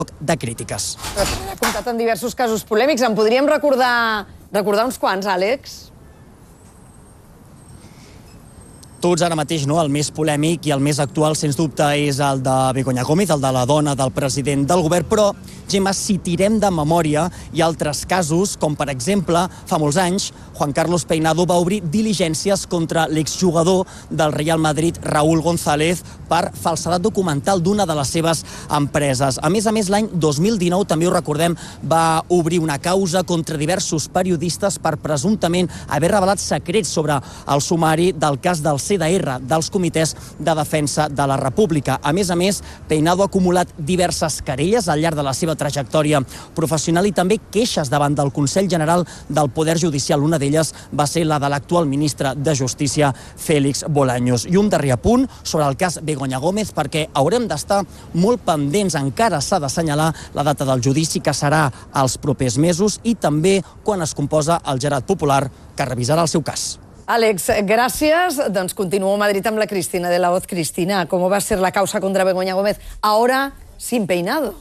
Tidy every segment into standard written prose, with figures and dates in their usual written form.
de crítiques. Ha comptat en diversos casos polèmics. En podríem recordar uns quants, Àlex? Tots ara mateix, no? El més polèmic i el més actual, sens dubte, és el de Begoña Gómez, el de la dona del president del govern, però, Gemma, si tirem de memòria, hi ha altres casos, com per exemple, fa molts anys, Juan Carlos Peinado va obrir diligències contra l'exjugador del Real Madrid, Raúl González, per falsedat documental d'una de les seves empreses. A més, l'any 2019, també ho recordem, va obrir una causa contra diversos periodistes per presumptament haver revelat secrets sobre el sumari del cas del CDR, dels Comitès de Defensa de la República. A més, Peinado ha acumulat diverses querelles al llarg de la seva trajectòria professional i també queixes davant del Consell General del Poder Judicial. Una d'elles va ser la de l'actual ministre de Justícia, Félix Bolaños. I un darrer apunt sobre el cas Begoña Gómez, perquè haurem d'estar molt pendents. Encara s'ha d'assenyalar la data del judici, que serà als propers mesos, i també quan es composa el jurat popular que revisarà el seu cas. Àlex, gràcies. Doncs continuo a Madrid amb la Cristina de la Hoz. Cristina, ¿cómo va a ser la causa contra Begoña Gómez ahora sin Peinado?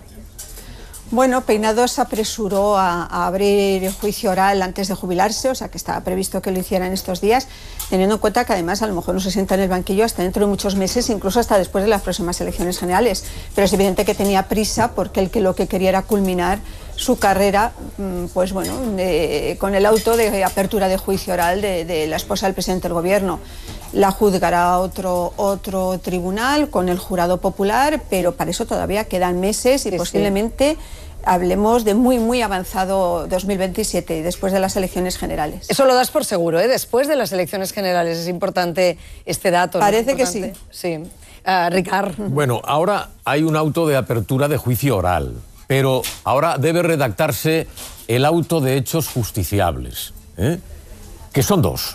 Bueno, Peinado se apresuró a abrir el juicio oral antes de jubilarse, o sea que estaba previsto que lo hiciera en estos días, teniendo en cuenta que además a lo mejor no se sienta en el banquillo hasta dentro de muchos meses, incluso hasta después de las próximas elecciones generales. Pero es evidente que tenía prisa porque lo que quería era culminar su carrera, pues bueno, con el auto de apertura de juicio oral de la esposa del presidente del gobierno. La juzgará otro tribunal con el jurado popular, pero para eso todavía quedan meses y posiblemente hablemos de muy avanzado 2027, después de las elecciones generales. Eso lo das por seguro, ¿eh? Después de las elecciones generales. Es importante este dato. Parece que sí. Sí. Ricard. Bueno, ahora hay un auto de apertura de juicio oral, pero ahora debe redactarse el auto de hechos justiciables, que son dos.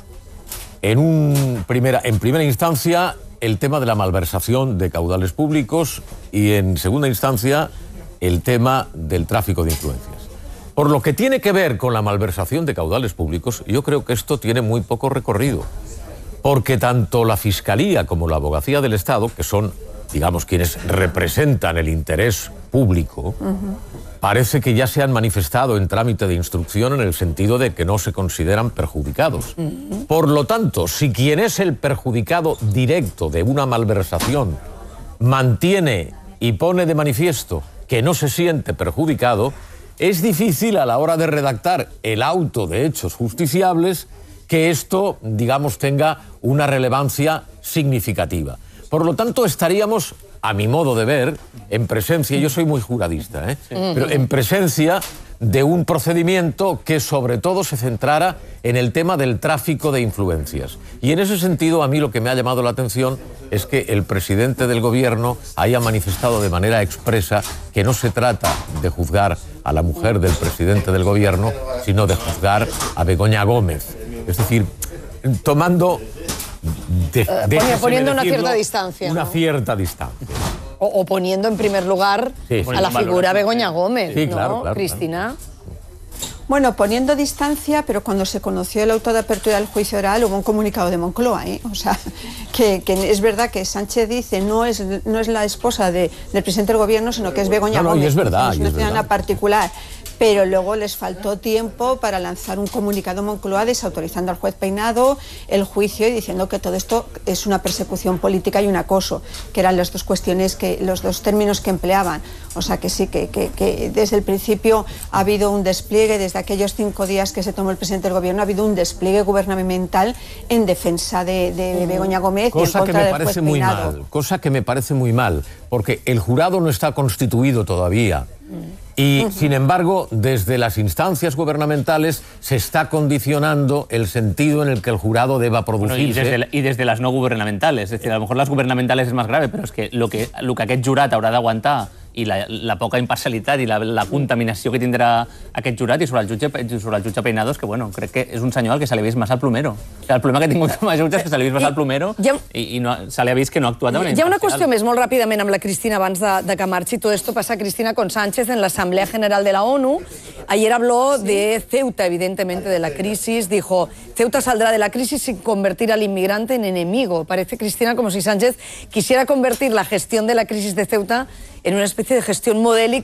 En primera instancia, el tema de la malversación de caudales públicos y en segunda instancia, el tema del tráfico de influencias. Por lo que tiene que ver con la malversación de caudales públicos, yo creo que esto tiene muy poco recorrido, porque tanto la Fiscalía como la Abogacía del Estado, que son, digamos, quienes representan el interés público, parece que ya se han manifestado en trámite de instrucción en el sentido de que no se consideran perjudicados. Por lo tanto, si quien es el perjudicado directo de una malversación mantiene y pone de manifiesto que no se siente perjudicado, es difícil a la hora de redactar el auto de hechos justiciables que esto, digamos, tenga una relevancia significativa. Por lo tanto, estaríamos, a mi modo de ver, en presencia, yo soy muy juradista, pero en presencia de un procedimiento que sobre todo se centrara en el tema del tráfico de influencias. Y en ese sentido, a mí lo que me ha llamado la atención es que el presidente del gobierno haya manifestado de manera expresa que no se trata de juzgar a la mujer del presidente del gobierno, sino de juzgar a Begoña Gómez. Es decir, tomando... poniendo una cierta distancia. Una cierta distancia. O poniendo en primer lugar a la figura Begoña Gómez, sí, ¿no, claro, Cristina? Bueno, poniendo distancia, pero cuando se conoció el auto de apertura del juicio oral hubo un comunicado de Moncloa, O sea, que es verdad que Sánchez dice no es la esposa del presidente del gobierno, sino que es Begoña Gómez. Y es verdad. Es una ciudadana particular. Pero luego les faltó tiempo para lanzar un comunicado Moncloa desautorizando al juez Peinado el juicio y diciendo que todo esto es una persecución política y un acoso, que eran las dos cuestiones, los dos términos que empleaban. O sea que sí, que desde el principio ha habido un despliegue, desde aquellos 5 días que se tomó el presidente del gobierno, ha habido un despliegue gubernamental en defensa de Begoña Gómez y en contra del juez Peinado. Cosa que me parece muy mal, porque el jurado no está constituido todavía. Y, sin embargo, desde las instancias gubernamentales se está condicionando el sentido en el que el jurado deba producirse. Bueno, y desde las no gubernamentales. Es decir, a lo mejor las gubernamentales es más grave, pero es que lo que aquest jurat haurà d'aguantar i la poca imparcialitat i la contaminació que tindrà aquest jurat i sobre el jutge Peinado és que, bueno, crec que és un senyor al que se li ha vist massa al plomero. O sigui, el problema que ha tingut com a jutge és que se li ha vist massa al plomero i se li ha vist que no ha actuat de manera imparcial. Hi ha una qüestió més, molt ràpidament, amb la Cristina, abans de que marxi. Todo esto pasa, Cristina, con Sánchez en la Asamblea General de la ONU. Ayer habló de Ceuta, evidentemente, de la crisis. Dijo, Ceuta saldrá de la crisis sin convertir al inmigrante en enemigo. Parece, Cristina, como si Sánchez quisiera convertir la gestión de la crisis de Ceuta en una especie de gestión modélica